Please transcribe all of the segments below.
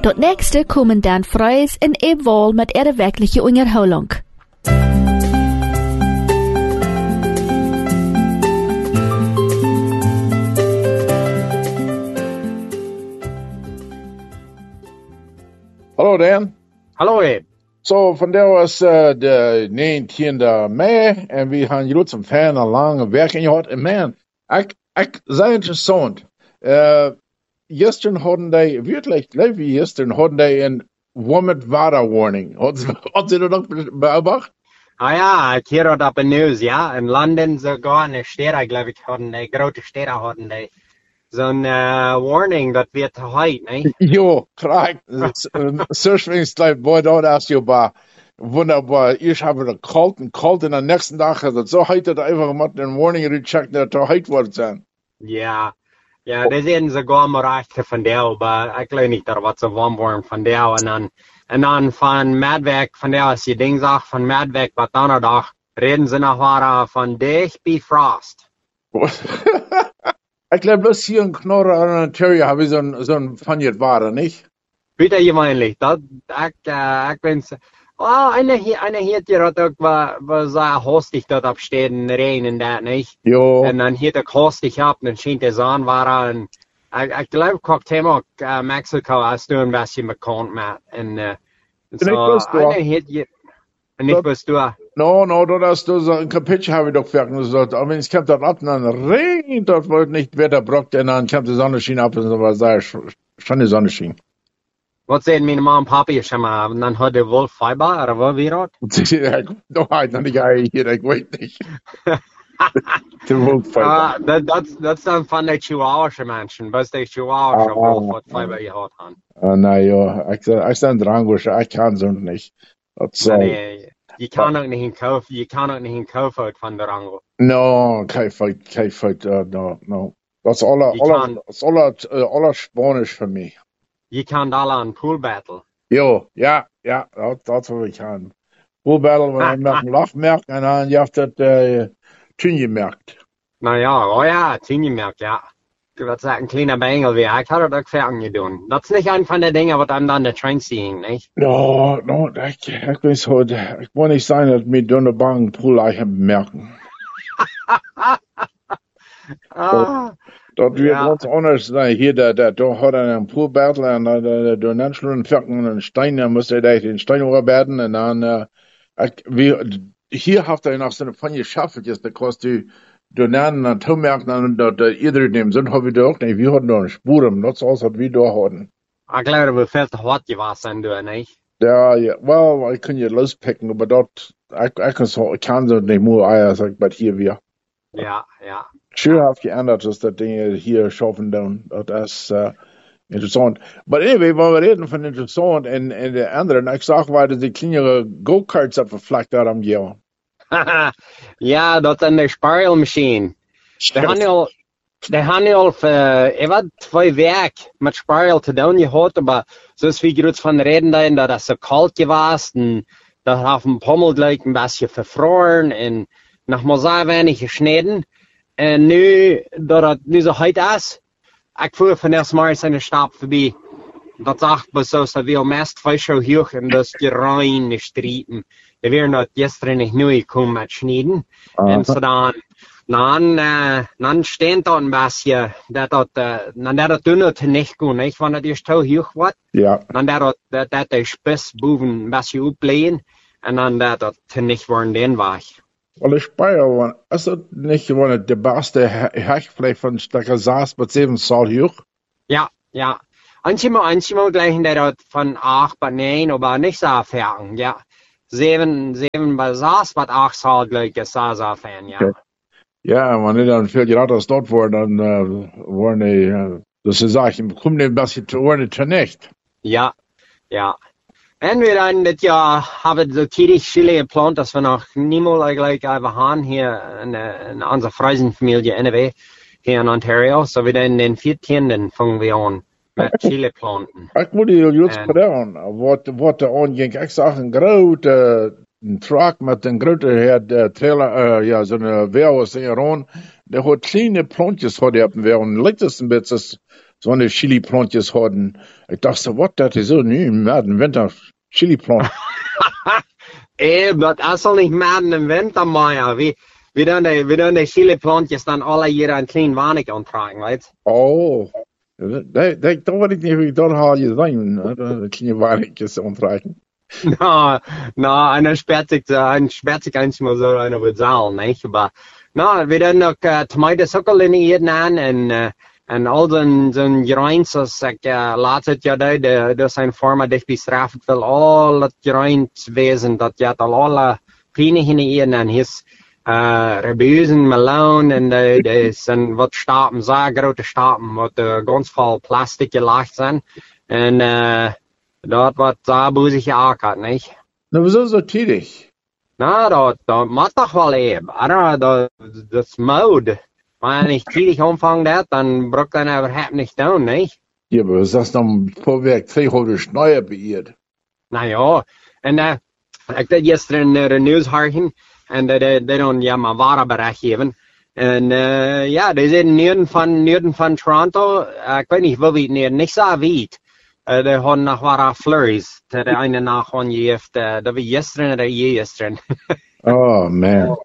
Tot nächste kommen Dan Freys en Eb Wall met ihre werkliche Unterhaltung. Hallo Dan. Hallo Ed. So, vandaag was de 19e mei en we gaan jullie zum Fan een lange werk in je hart. En man, ik zei interessant. Gestern hadden die, wirklich, gestern hadden die een warmet water warning. Had ze dat ook beobachtet? Ah ja, ik hoor dat op de nieuws, ja. In Londen sogar, in de steden, glaube ich, hadden die, grote steden hadden die zo'n warning, dat weer te heet, nee? Jo, krijg. Surfingsleit, boy, dat is je ba. Wunderbar. Ich habe da kalt und am nächsten Tag hat es so heet dat einfach mal een warning gecheckt, dat er heet wordt zijn. Ja. Ja, das sind sogar Bereiche von der, aber ich glaube nicht, dass was so warm worden von der. Und dann von Madweg, von der, als die Ding sagt, von Madweg, was Donnerdag, reden sie noch weiter von dich Bifrost. Ich glaube, bloß hier in Knorre an Ontario habe ich so ein Fanjet Ware, nicht? Bitte gewöhnlich, das, ich bin's, einer hier, der hat auch, was so hostig dort absteht, in Regen und das, nicht? Jo. Und dann hier der hostig ab, und dann schien der Sonne war, und ich glaube, guckt immer, Mexiko, hast du ein bisschen bekannt, Matt, und so, einer hier, nicht bloß du. No, das ist so ein Kapitel habe ich doch fertig gesagt. Aber wenn es kommt dort ab, dann regnet, dort wird nicht Wetter brockt, und dann kommt die Sonne schien ab, und so was da schon die Sonne schien. Was sehen meine Mama und Papi schon mal? Und dann hat der Wolf Fiber, oder was wie das? Noch noch nicht hier, ich weiß nicht. Der Wolf Fiber. Das ist dann von der chihuahuische Menschen, was der chihuahuische Wolf hat Fiber gehabt haben. Na ja, ich sag Drangusch, ich kann so nicht. Nee, je kan ook niet in kaufen van de Rango. No, kein Fight, no. Das ist aller Spanisch für mich. Je kan alle aan Pool Battle. Jo, ja, das was ich kann. Pool Battle, wenn man einen Lachmerk und dann jaft das Tüngemerkt. Nou ja, Tüngemerkt, ja. Dat is een kleiner Bengel weer. Ik had het ook ver gedaan. Dat is niet een van de dingen wat aan de train zien, niet? No, ich weiß heute, ich will nicht sein, dass mir dünne Bangen Pool-Eichen merken. Das wird ganz anders sein. Hier, da hat er einen Pool-Battle und der Nennschluren ferken und einen Stein, dann muss er den Stein überberden und dann, hier hat er noch so eine Pfanne geschafft, jetzt, because du nennen an Tomerken, dass jeder dem sind, habe ich da auch nicht. Wir hatten da eine Spuren, das aus, was wir da hatten. Ich glaube, wir viel zu hart gewesen, du, nicht? Ja, well, ich kann ja lospicken, aber dort, ich kann so nicht mehr Eier, sagt, aber hier wir. Ja. Schön hat geändert, dass das Ding hier schaffen dann, das ist interessant. Aber anyway, wenn wir reden von interessant und der anderen, ich sag weiter, die kleinere Go-Karts abgefleckt da am Jahr. Ja, dat is een spaarmachine. De handel voor, 2 werk met spaargeld te doen gehad, maar zoals we groot van reden, dat is zo kalt geweest en dat heeft een pommel gelijk een beetje verfroren en nog maar zo weinig gesneden. En nu, dat het nu zo heet is, ik voer van eerst maar eens een stap voorbij. Dat zegt me zo, dat we meest veel hoog en dat is die reine streeten. Wir werden dort gestern nicht neu gekommen mit Schneiden. Und so dann stehen da ein bisschen, dann der dünner zu nicht gehen, nicht? Wenn das so hoch wird. Ja. Dann der Spitzbuben ein bisschen ablehnen. Und dann das nicht worden den Weg. Weil ich Speyer, ist das nicht gewonnen, der beste Hechtfleisch von Stecker Saas mit 7 Saal hoch? Ja. Manchmal gleichen der dort von 8 bei 9, aber nicht so fern, ja. 7 bei Saas, was 8 Saal gleich ist, Saas-Fan, ja. Okay. Ja, wenn die dann viel gerade aus dort waren, dann waren die, das ist sagen, kommen die ein bisschen zu nicht. Ja. Und wir dann das Jahr haben so tierisch Chile geplant, dass wir noch niemals gleich einfach haben hier in unserer Freusenfamilie NW hier in Ontario. So wir dann den 14. fangen wir an mit Chile planten. Ich muss dir jetzt fragen, was da anging. Ich sag, ein Truck mit einem großen Trailer, so eine Warehouse in Iran, der hat kleine Plantjes vor der während liegt es ein bisschen so eine Chili-plantjes hadden. Ik dacht zo, wat, dat is zo nu, met een winter Chili-plant. Dat is al niet meer een winter, maar we doen de chili-plantjes dan alle hier een klein weinig aantragen, weet je? Oh, dat weet ik niet, dat haal je zijn, een klein weinig aantragen. Nou, en dan spert ik eens maar zo een op het zaal, nee, maar nou, we doen ook tomaten ook al in eten aan en al zo'n grains als ik laat het ja door zijn vormen dicht bestraft wil al het grains wezen dat je al alle kleine in eten aan is rebuzen, meloen en de zijn wat stapen, zeer grote stapen wat ganz vol plastic gelaagd zijn en dat wat zeer boezig geakkerd, nee. Nou, we zijn zo tidig. Nou, dat moet toch wel even. Dat is mode. Maar als ik tidig omvang dat, dan brok dat überhaupt niet doen, nee? Ja, maar we zijn dan voorwerk 200 snijden beëerd. Nou ja, en ik deed gisteren de nieuws horen, en die doen ja maar ware bericht geven. En ja, die zijn noorden van Toronto, ik weet niet hoe wie het niet zo weet. Die hadden nog ware flurries. De ene nacht gewoon je heeft, dat we gisteren of gisteren. Oh, man.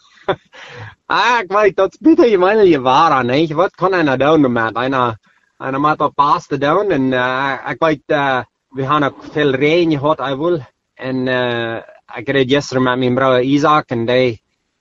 Ik weet, dat is beter je meine je waar, nee. Wat kan hij nou doen met? Hij moet op pas te doen. En ik weet, we hebben ook veel regen gehad, ik wil. En ik reed gisteren met mijn broer Isaac. En die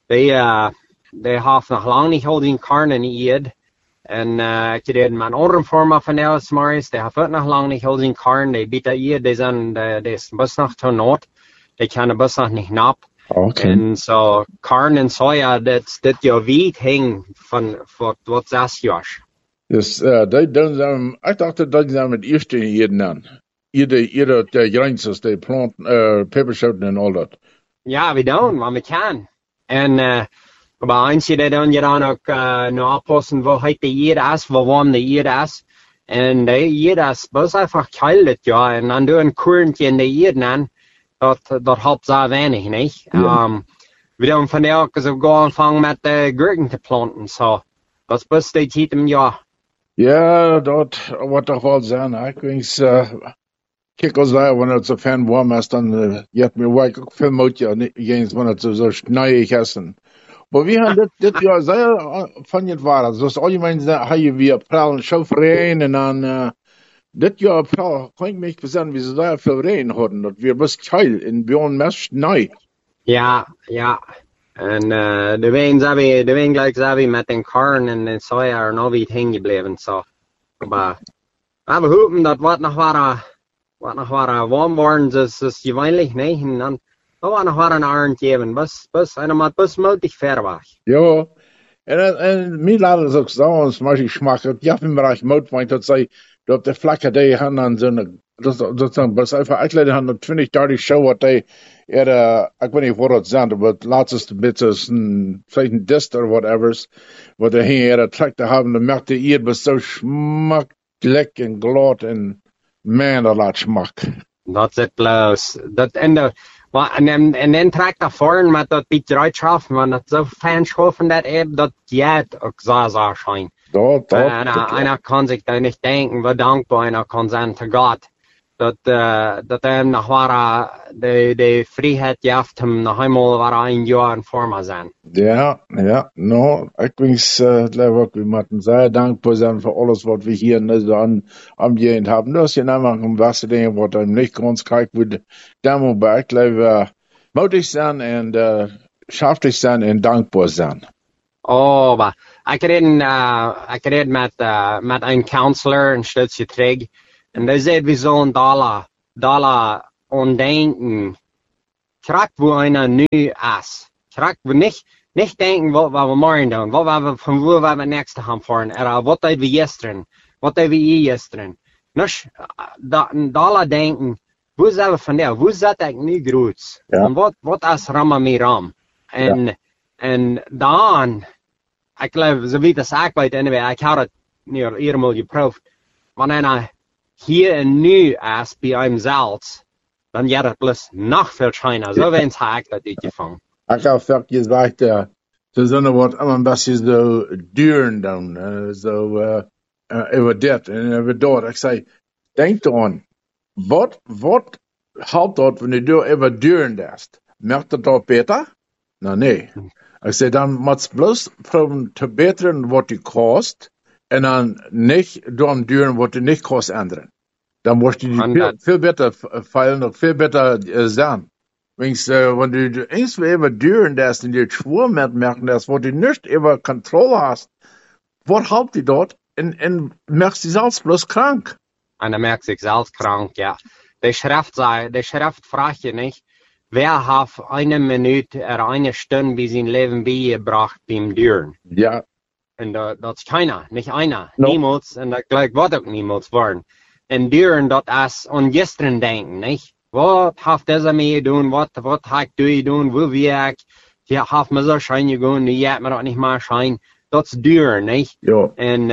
heeft nog lang niet al die karnen gegeten. En ik reed met een andere vorm van jou, Smaris. Die heeft ook nog lang niet al die karnen. Die biedt hier, die is best nog te nood. Die kunnen best nog niet nap. Okay. En zo, corn en soja, dat je weet hing van wat 6 jaar. Dus ik dacht dat ze met eerste heden aan. Ieder grains, die plant, peperschoten en al dat. Ja, we doen, wat we kan. En bij eentje die doen je dan ook nou oppassen, hoe heet de hier is, hoe warm de hier is. En de hier is best einfach koud, ja. En dan doe een kurrentje in de hier aan. Dat helpt zo weinig, niet? Ja. We doen vandaag ook zo gaan aanvangen met gurken te planten, zo. Dat is best de tijd im jaar. Ja, dat wordt toch wel zijn. Ik wens, kijk als wij, wanneer het zo fijn warm is, dan je me wijk ook veel moeite, niet eens wanneer het zo snijdig is. Maar we hebben dit jaar zeer van het waar. Zoals al je mensen, heb je weer april en schouwvereen en dan... Dit jaar april kan ik me bezinnen, wie ze daar veel regen hadden. Dat weer best koud en bij ons mest snij. Ja. En de ween gelijk zei met den korn en de soja er nog iets heen gebleven. So. Maar we hopen dat wat nog waren warm worden, dus gewöhnlich, nee. En dan wat nog waren arend geven. Bus, en dan moet bus moedig ver weg. Ja. En mij laten ze ook zo, als je smaakt. Ja, in bereik moedpoint, dat zij... Dat de vlakken die gaan dan zo'n, dat zijn best even uitleggen aan de 20, 30 show wat die ik weet niet wat het zijn, maar het laatste beetje een dist of whatever, wat die hier trek te hebben, dan merkt je het zo smakelijk en glad en man, dat laat smak. Dat is het plus. En dan trek dat voor met dat beetje uitschaf, want dat zo fijn schoven dat dat jij ook zo schijnt. Einer kann sich da nicht denken, wie dankbar einer kann sein zu Gott, dass nach war die Freiheit jaft hem noch einmal war ein Jahr in Form sein. Ja, no, ik wens ook, we moeten zeer dankbaar zijn voor alles wat we hier am Jent haben. Dat is je namelijk een wasse dingen wat hem niet ganz kijkt, we daarom bij ik leven moedig zijn en schaftig zijn en dankbaar zijn. Oh, maar ik reed met een counselor een stukje terug. En die zei, we zullen dollar ondenken. Krijg we een nu is. Krijg we niet denken wat we morgen doen. Van waar we next gaan voor. Wat deden we gisteren? Wat deden we gisteren? Dus dollar denken. Hoe zijn we vandaag? Hoe zit ik nu groot? Ja. En wat is rammen mee ram? En dan, ik geloof, zo weet als ik weet, anyway, ik had het niet eerder geproefd. Wanneer hij hier en nu is bij hemzelf, dan gaat het plus nog veel schijner. Zo wens ik dat uitgevangen. Ik heb vaak gezegd, ze zullen wat een beetje zo duren doen. über dit en über dort. Ik zei, denk eran, wat helpt dat wanneer je über duren daarst? Merkt het dat beter? Nou, nee. Ik zei, dan moet je bloos proberen te beteren wat die kost, en dan niet doen duren wat die niet kost ändern. Dan moest je die veel beter feilen, ook veel beter zijn. Wenn du eens über duren daarst en die schwur merken daarst, wat je niet über Kontrolle hast, wat helpt die dort? En merkt zich zelfs bloß krank. En dan merkt zich zelfs krank, ja. De Schrift vraagt je niet, wer heeft 1 minuut er 1 Stunde bij zijn leven bijgebracht beim duren? Ja. En dat is keiner, niet einer. No. Niemals, en dat gelijk wordt ook niemals worden. En duren, dat is aan gisteren denken, niet? Wat heeft deze mee doen? Wat heb ik doen? Hoe wie ik? Je heeft me zo schijn gegaan, nu hebt me dat niet meer schijn. Dat is duur, niet? Ja. En,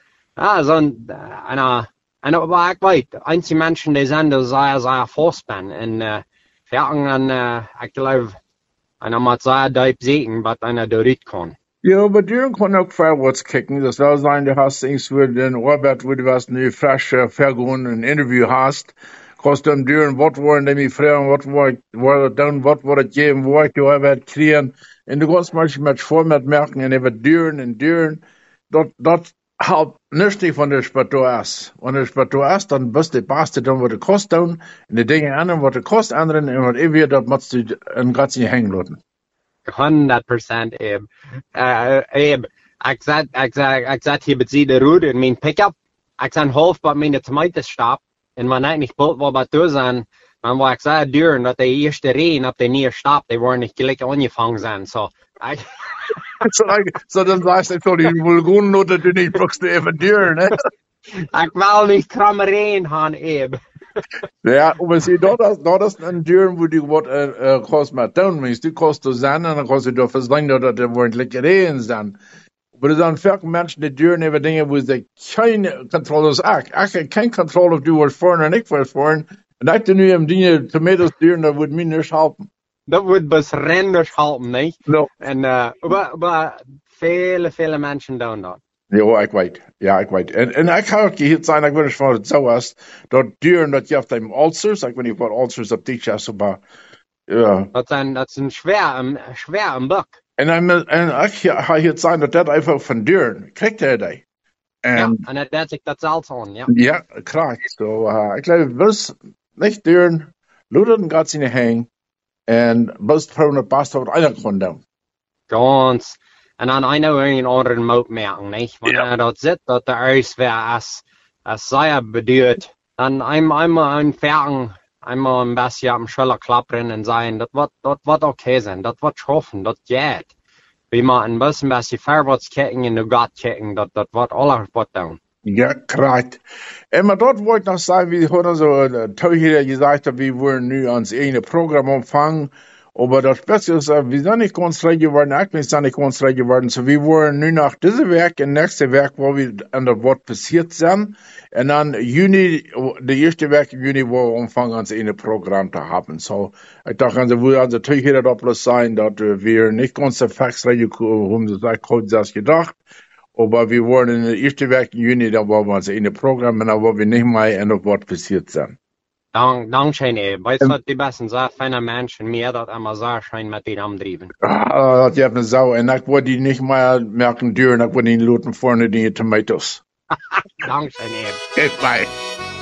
maar ik weet, einige mensen die zijn er zeer voorspan. En, ik geloof, en dan moet zeer diep zitten, wat einer doorheen kan. Ja, aber duren kann auch vorwärts kicken. Das soll sein, du hast irgendwas für den Robert, wo du was eine frische, vergehen, ein Interview hast. Kannst du duren, was wollen die mich fragen, was war das geben, wo ich die Arbeit kriegen. Und du kannst manchmal mit Format merken, und über duren. Das helpt nicht von der Spatur ist. Wenn der Spatur ist, dann bist du Beste dann, was du kostet, und die Dinge anderen, was du kostet, anderen, und was ich das musst du in ganz nicht hängen lassen. 100%, Abe. Abe, ik zat hier bij de route in mijn pick-up. Ik zat half bij mijn tomaten stap. En wanneer ik niet bot wat bij toe zijn, dan wou ik zeggen duren dat de eerste regen op de nieuwe stap, die worden niet gelijk aangevangen zijn. So dan sagst du toch, die wil gewoon dat du niet brauchst even duren, hè? Ik wil niet kramme regen gaan, Abe. Ja, maar zie, dat is een duur wo die wat kost maar doen, maar die kost er zijn en dan kost je door verslaan dat er wordt lekker regen zijn. Maar er zijn veel mensen die duren over dingen waar ze geen controle hebben. Ik heb geen controle of du wordt voren en ik word voren. En dat je nu hem dingen tomatoes duren, dat wordt mij niet helpen. Dat wordt best renders helpen, niet? No. En maar vele mensen doen dat. Ja, ik weet. En ik ga ook hier zijn, ik weet niet wat het zo is, dat duren dat je hebt hem ulcers, ik weet niet wat ulcers op die is, maar ja. Dat zijn schwer een buk. En ik ga hier zijn dat einfach van duren, krijgt hij die. Ja, en dat zit dat zelfs aan, ja. Ja, krijgt. So, ik geloof, dus niet duren, looten gaat ze niet heen, en best proberen het beste wat einer kan doen. Ganz. En dan een andere moot merken, niet? Wanneer dat zit, dat de uitweer als zeer beduurt, dan eenmaal een verken, eenmaal een beetje op de schouder klapperen en zeggen, dat wat oké zijn, dat wat schaffen, dat gaat. We moeten een beetje verwaarts kijken en de gat kijken, dat wat alles wat doen. Ja, krijgt. En maar dat wil ik nog zeggen, we hadden zo toen gezegd dat we willen nu ons ene programma ontvangen. Aber das Beste ist, wir sind nicht ganz recht geworden, wir sind nicht ganz recht geworden. So, wir wollen nur nach diesem Werk, und nächste Werk, wo wir an der Wort passiert sind. Und dann Juni, der erste Werk im Juni, wo wir anfangen, uns ein Programm zu haben. So, ich dachte, also, wir also natürlich da bloß sein, dass wir nicht ganz so fix haben, das gedacht. Aber wir wollen in der ersten Werk im Juni, da wollen wir uns ein Programm, und da wollen wir nicht mal an der Wort passiert sein. Dankzij Abe. Weet je wat die beste zijn fijne mensen, meer dat allemaal zo zijn met die aandrijven. Dat je hebt een zo, en ik word die niet meer merken duren, ik word die loten vorne die tomatoes. Dankzij Abe. Bye.